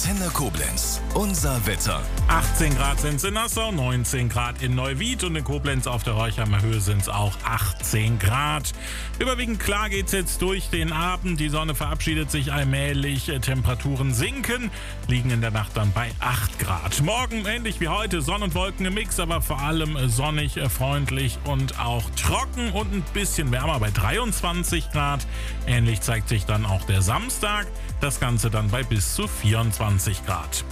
Antenne Koblenz. Unser Wetter. 18 Grad sind es in Nassau, 19 Grad in Neuwied und in Koblenz auf der Horchheimer Höhe sind es auch 18 Grad. Überwiegend klar geht es jetzt durch den Abend. Die Sonne verabschiedet sich allmählich. Temperaturen sinken, liegen in der Nacht dann bei 8 Grad. Morgen ähnlich wie heute, Sonne und Wolken im Mix, aber vor allem sonnig, freundlich und auch trocken und ein bisschen wärmer bei 23 Grad. Ähnlich zeigt sich dann auch der Samstag. Das Ganze dann bei bis zu 24 Grad.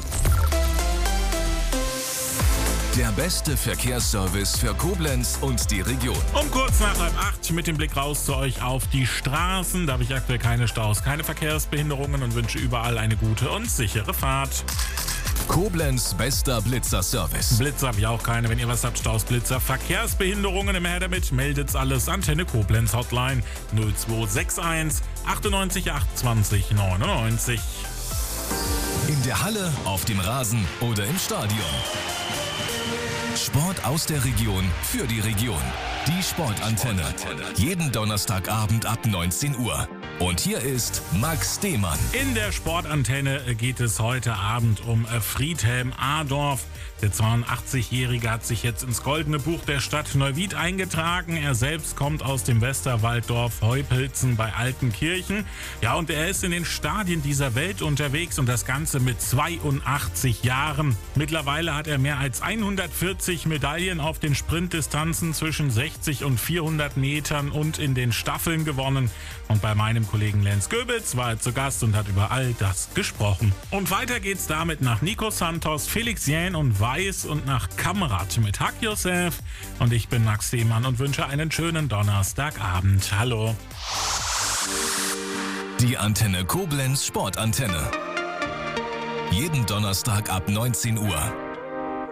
Der beste Verkehrsservice für Koblenz und die Region. Um kurz nach 7:30 mit dem Blick raus zu euch auf die Straßen. Da habe ich aktuell keine Staus, keine Verkehrsbehinderungen und wünsche überall eine gute und sichere Fahrt. Koblenz bester Blitzerservice. Blitzer habe ich auch keine. Wenn ihr was habt, Staus, Blitzer, Verkehrsbehinderungen, immer her damit. Meldet's alles. Antenne Koblenz Hotline 0261 98 28 99. In der Halle, auf dem Rasen oder im Stadion. Sport aus der Region für die Region. Die Sportantenne. Jeden Donnerstagabend ab 19 Uhr. Und hier ist Max Demann. In der Sportantenne geht es heute Abend um Friedhelm Adorf. Der 82-Jährige hat sich jetzt ins Goldene Buch der Stadt Neuwied eingetragen. Er selbst kommt aus dem Westerwalddorf Heupilzen bei Altenkirchen. Ja, und er ist in den Stadien dieser Welt unterwegs und das Ganze mit 82 Jahren. Mittlerweile hat er mehr als 140 Medaillen auf den Sprintdistanzen zwischen 60 und 400 Metern und in den Staffeln gewonnen. Und bei meinem Kollegen Lenz Goebels war er zu Gast und hat über all das gesprochen. Und weiter geht's damit nach Nico Santos, Felix Jähn und Weiß und nach Kamrat mit Hack Yourself. Und ich bin Max Demann und wünsche einen schönen Donnerstagabend. Hallo. Die Antenne Koblenz Sportantenne. Jeden Donnerstag ab 19 Uhr.